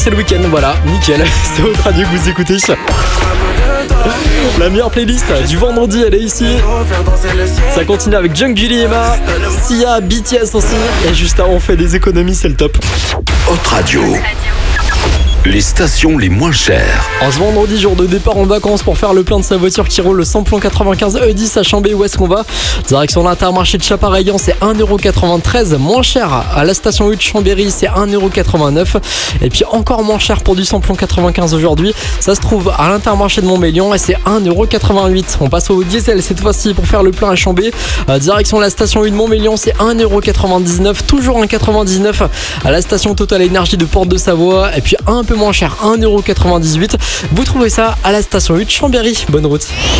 C'est le week-end, voilà, nickel. C'est votre radio que vous écoutez. La meilleure playlist du vendredi, elle est ici. Ça continue avec Jungkook, Emma, Sia, BTS aussi. Et juste avant, on fait des économies, c'est le top. Hot Radio. Les stations les moins chères. En ce vendredi, jour de départ en vacances pour faire le plein de sa voiture qui roule le samplon 95 E10 à Chambé, où est-ce qu'on va? Direction l'Intermarché de Chapareillan, c'est 1,93€. Moins cher à la station 8 de Chambéry, c'est 1,89€. Et puis encore moins cher pour du samplon 95 aujourd'hui. Ça se trouve à l'Intermarché de Montmélian et c'est 1,88€. On passe au diesel cette fois-ci pour faire le plein à Chambé. Direction la station 1 de Montmélian, c'est 1,99€. Toujours 1,99€ à la station Total Énergie de Porte de Savoie. Et puis un peu moins cher, 1,98€. Vous trouvez ça à la station 8 de Chambéry. Bonne route.